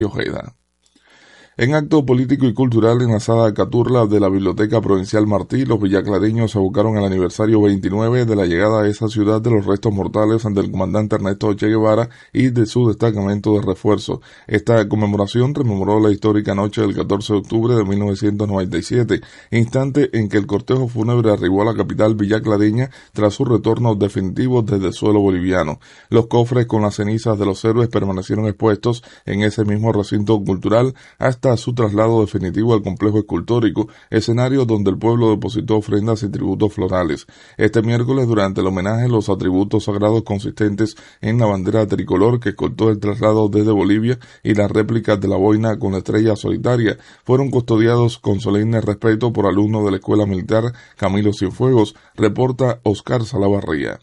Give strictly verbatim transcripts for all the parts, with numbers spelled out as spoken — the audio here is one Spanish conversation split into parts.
Ojeda. En acto político y cultural en la sala Caturla de la Biblioteca Provincial Martí, los villaclareños evocaron el aniversario veintinueve de la llegada a esa ciudad de los restos mortales del comandante Ernesto Che Guevara y de su destacamento de refuerzo. Esta conmemoración rememoró la histórica noche del catorce de octubre de mil novecientos noventa y siete, instante en que el cortejo fúnebre arribó a la capital villaclareña tras su retorno definitivo desde el suelo boliviano. Los cofres con las cenizas de los héroes permanecieron expuestos en ese mismo recinto cultural hasta su traslado definitivo al complejo escultórico, escenario donde el pueblo depositó ofrendas y tributos florales. Este miércoles, durante el homenaje, los atributos sagrados consistentes en la bandera tricolor que escoltó el traslado desde Bolivia y las réplicas de la boina con la estrella solitaria fueron custodiados con solemne respeto por alumnos de la Escuela Militar Camilo Cienfuegos, reporta Oscar Salavarría.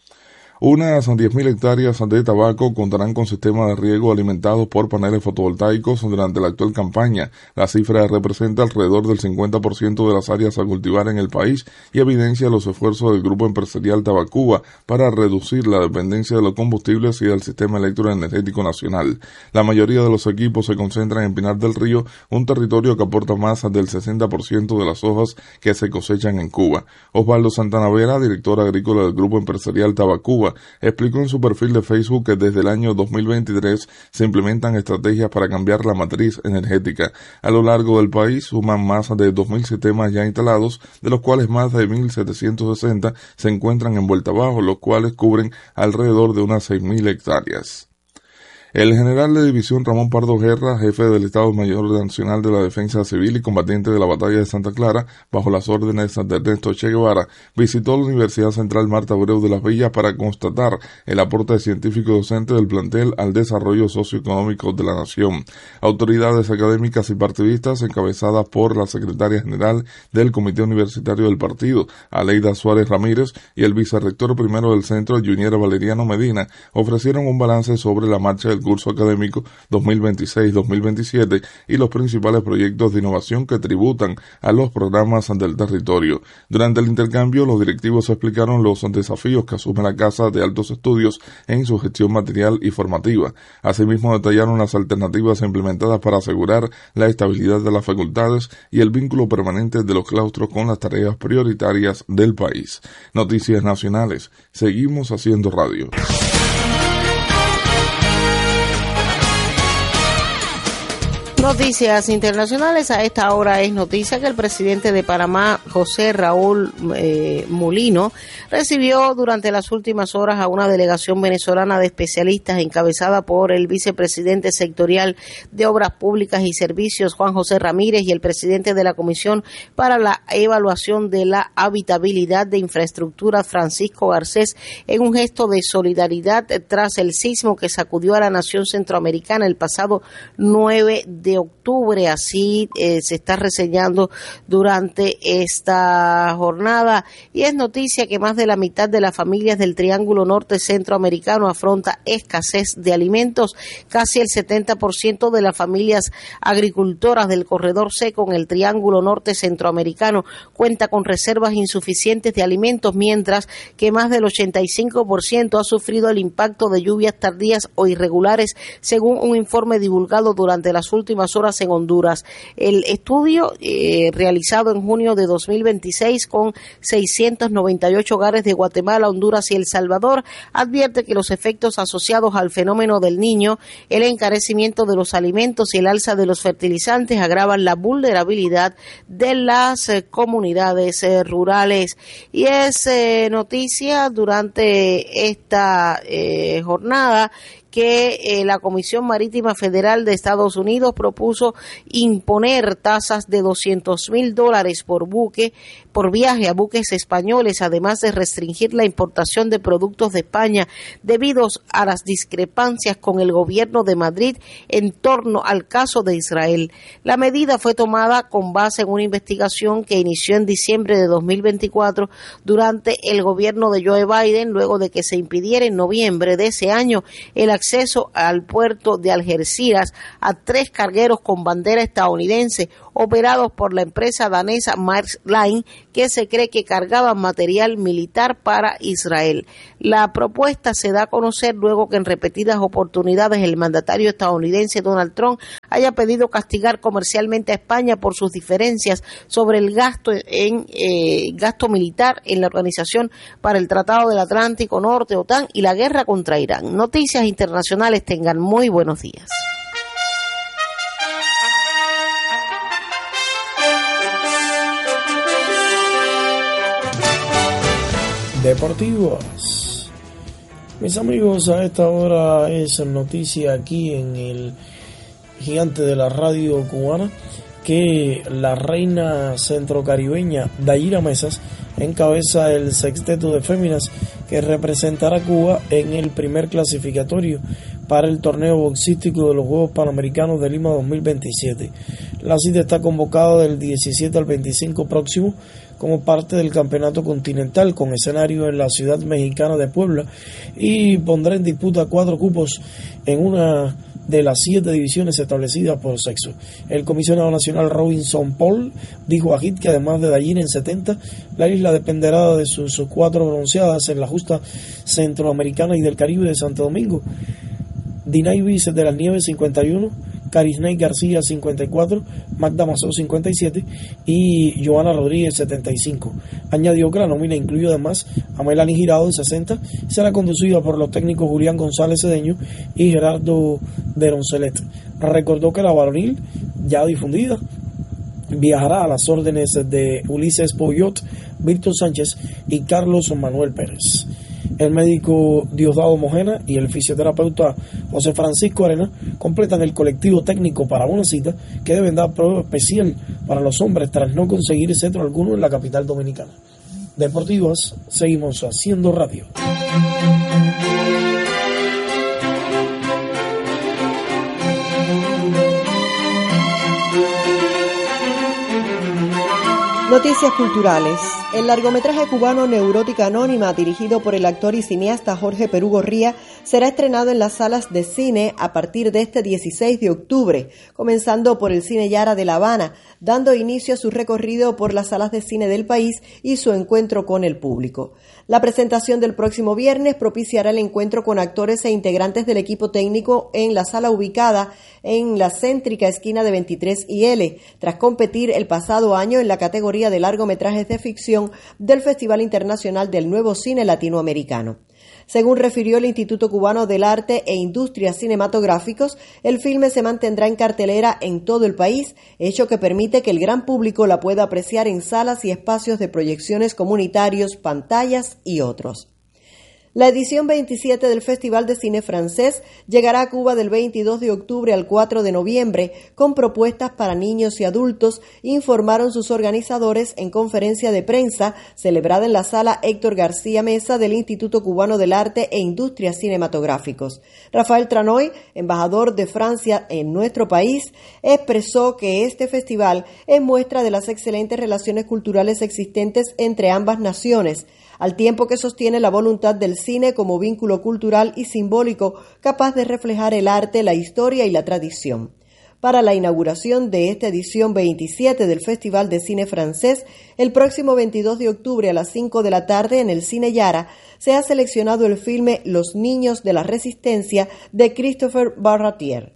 Unas diez mil hectáreas de tabaco contarán con sistemas de riego alimentados por paneles fotovoltaicos durante la actual campaña. La cifra representa alrededor del cincuenta por ciento de las áreas a cultivar en el país y evidencia los esfuerzos del grupo empresarial Tabacuba para reducir la dependencia de los combustibles y del sistema electroenergético nacional. La mayoría de los equipos se concentran en Pinar del Río, un territorio que aporta más del sesenta por ciento de las hojas que se cosechan en Cuba. Osvaldo Santana Vera, director agrícola del grupo empresarial Tabacuba, explicó en su perfil de Facebook que desde el año dos mil veintitrés se implementan estrategias para cambiar la matriz energética. A lo largo del país suman más de dos mil sistemas ya instalados, de los cuales más de mil setecientos sesenta se encuentran en Vuelta Abajo, los cuales cubren alrededor de unas seis mil hectáreas. El general de división Ramón Pardo Guerra, jefe del Estado Mayor Nacional de la Defensa Civil y combatiente de la Batalla de Santa Clara, bajo las órdenes de Ernesto Che Guevara, visitó la Universidad Central Marta Abreu de las Villas para constatar el aporte científico y docente del plantel al desarrollo socioeconómico de la nación. Autoridades académicas y partidistas, encabezadas por la secretaria general del Comité Universitario del Partido, Aleida Suárez Ramírez, y el vicerrector primero del centro, Junior Valeriano Medina, ofrecieron un balance sobre la marcha del curso académico dos mil veintiséis dos mil veintisiete y los principales proyectos de innovación que tributan a los programas del territorio. Durante el intercambio, los directivos explicaron los desafíos que asume la Casa de Altos Estudios en su gestión material y formativa. Asimismo, detallaron las alternativas implementadas para asegurar la estabilidad de las facultades y el vínculo permanente de los claustros con las tareas prioritarias del país. Noticias nacionales. Seguimos haciendo radio. Noticias internacionales. A esta hora es noticia que el presidente de Panamá, José Raúl eh, Mulino, recibió durante las últimas horas a una delegación venezolana de especialistas encabezada por el vicepresidente sectorial de Obras Públicas y Servicios, Juan José Ramírez, y el presidente de la Comisión para la Evaluación de la Habitabilidad de Infraestructura, Francisco Garcés, en un gesto de solidaridad tras el sismo que sacudió a la nación centroamericana el pasado nueve de octubre. Así eh, se está reseñando durante esta jornada, y es noticia que más de la mitad de las familias del Triángulo Norte Centroamericano afronta escasez de alimentos. Casi el setenta por ciento de las familias agricultoras del corredor seco en el Triángulo Norte Centroamericano cuenta con reservas insuficientes de alimentos, mientras que más del ochenta y cinco por ciento ha sufrido el impacto de lluvias tardías o irregulares, según un informe divulgado durante las últimas horas en Honduras. El estudio eh, realizado en junio de dos mil veintiséis con seiscientos noventa y ocho hogares de Guatemala, Honduras y El Salvador advierte que los efectos asociados al fenómeno del Niño, el encarecimiento de los alimentos y el alza de los fertilizantes agravan la vulnerabilidad de las eh, comunidades eh, rurales. Y es eh, noticia durante esta eh, jornada que eh, la Comisión Marítima Federal de Estados Unidos propuso imponer tasas de doscientos mil dólares por buque, por viaje a buques españoles, además de restringir la importación de productos de España debido a las discrepancias con el gobierno de Madrid en torno al caso de Israel. La medida fue tomada con base en una investigación que inició en diciembre de dos mil veinticuatro durante el gobierno de Joe Biden, luego de que se impidiera en noviembre de ese año el acceso al puerto de Algeciras a tres cargueros con bandera estadounidense operados por la empresa danesa Maersk Line, que se cree que cargaban material militar para Israel. La propuesta se da a conocer luego que en repetidas oportunidades el mandatario estadounidense Donald Trump haya pedido castigar comercialmente a España por sus diferencias sobre el gasto en eh, gasto militar en la Organización para el Tratado del Atlántico Norte, OTAN, y la guerra contra Irán. Noticias internacionales, tengan muy buenos días. Deportivos. Mis amigos, a esta hora es noticia aquí en el gigante de la radio cubana que la reina centrocaribeña Dayira Mesas encabeza el sexteto de féminas que representará a Cuba en el primer clasificatorio para el torneo boxístico de los Juegos Panamericanos de Lima dos mil veintisiete. La cita está convocada del diecisiete al veinticinco próximo como parte del campeonato continental con escenario en la ciudad mexicana de Puebla y pondrá en disputa cuatro cupos en una de las siete divisiones establecidas por sexo. El comisionado nacional Robinson Paul dijo a Hit que además de Dayira en setenta, la isla dependerá de sus, sus cuatro bronceadas en la justa centroamericana y del Caribe de Santo Domingo. Dinaivis de las Nieves cincuenta y uno, Carisney García cincuenta y cuatro, Magda Mazó cincuenta y siete y Joana Rodríguez setenta y cinco. Añadió que la nómina incluye además a Melanie Girado en sesenta y será conducida por los técnicos Julián González Cedeño y Gerardo de Roncelet. Recordó que la varonil, ya difundida, viajará a las órdenes de Ulises Poyot, Víctor Sánchez y Carlos Manuel Pérez. El médico Diosdado Mojena y el fisioterapeuta José Francisco Arena completan el colectivo técnico para una cita que deben dar prueba especial para los hombres tras no conseguir centro alguno en la capital dominicana. Deportivos, seguimos haciendo radio. Noticias culturales. El largometraje cubano Neurótica Anónima, dirigido por el actor y cineasta Jorge Perú Gorría, será estrenado en las salas de cine a partir de este dieciséis de octubre, comenzando por el Cine Yara de La Habana, dando inicio a su recorrido por las salas de cine del país y su encuentro con el público. La presentación del próximo viernes propiciará el encuentro con actores e integrantes del equipo técnico en la sala ubicada en la céntrica esquina de veintitrés y L, tras competir el pasado año en la categoría de largometrajes de ficción del Festival Internacional del Nuevo Cine Latinoamericano. Según refirió el Instituto Cubano del Arte e Industrias Cinematográficos, el filme se mantendrá en cartelera en todo el país, hecho que permite que el gran público la pueda apreciar en salas y espacios de proyecciones comunitarios, pantallas y otros. La edición veintisiete del Festival de Cine Francés llegará a Cuba del veintidós de octubre al cuatro de noviembre con propuestas para niños y adultos, informaron sus organizadores en conferencia de prensa celebrada en la sala Héctor García Mesa del Instituto Cubano del Arte e Industrias Cinematográficos. Rafael Tranoy, embajador de Francia en nuestro país, expresó que este festival es muestra de las excelentes relaciones culturales existentes entre ambas naciones, al tiempo que sostiene la voluntad del cine como vínculo cultural y simbólico capaz de reflejar el arte, la historia y la tradición. Para la inauguración de esta edición veintisiete del Festival de Cine Francés, el próximo veintidós de octubre a las cinco de la tarde en el Cine Yara, se ha seleccionado el filme Los Niños de la Resistencia de Christopher Barratier.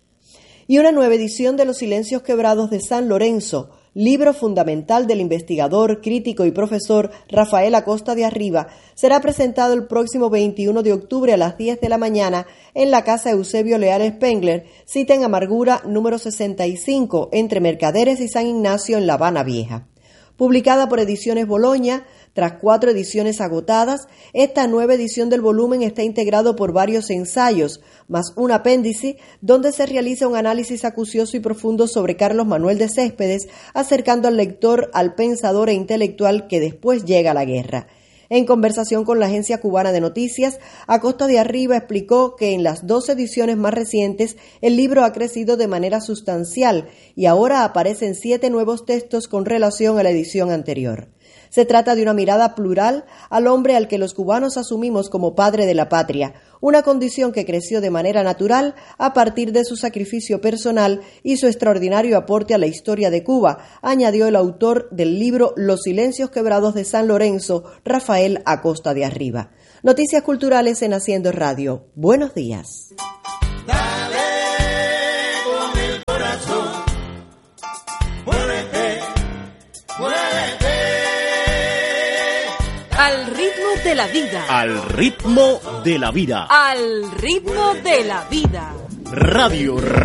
Y una nueva edición de Los Silencios Quebrados de San Lorenzo, libro fundamental del investigador, crítico y profesor Rafael Acosta de Arriba, será presentado el próximo veintiuno de octubre a las diez de la mañana en la Casa Eusebio Leal Spengler, cita en Amargura número sesenta y cinco, entre Mercaderes y San Ignacio en La Habana Vieja. Publicada por Ediciones Boloña, tras cuatro ediciones agotadas, esta nueva edición del volumen está integrado por varios ensayos, más un apéndice donde se realiza un análisis acucioso y profundo sobre Carlos Manuel de Céspedes, acercando al lector al pensador e intelectual que después llega a la guerra. En conversación con la Agencia Cubana de Noticias, Acosta de Arriba explicó que en las dos ediciones más recientes el libro ha crecido de manera sustancial y ahora aparecen siete nuevos textos con relación a la edición anterior. Se trata de una mirada plural al hombre al que los cubanos asumimos como padre de la patria, una condición que creció de manera natural a partir de su sacrificio personal y su extraordinario aporte a la historia de Cuba, añadió el autor del libro Los silencios quebrados de San Lorenzo, Rafael Acosta de Arriba. Noticias culturales en Haciendo Radio. Buenos días. Dale con el corazón, muévete, muévete. Al ritmo de la vida. Al ritmo de la vida. Al ritmo de la vida. Radio